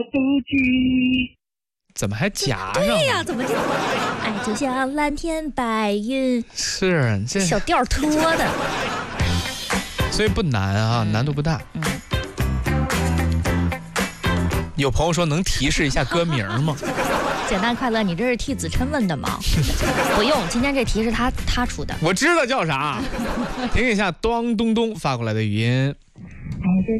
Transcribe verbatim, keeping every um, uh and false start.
怎么还夹上了？ 对呀，怎么就哎，就像蓝天白云， 是这小调拖的， 所以不难啊，难度不大。 嗯， 有朋友说能提示一下歌名吗？ 简单快乐，你这是替子琛问的吗？不用，今天这题是他他出的。 我知道叫啥，听一下咚咚咚发过来的语音。 哎，就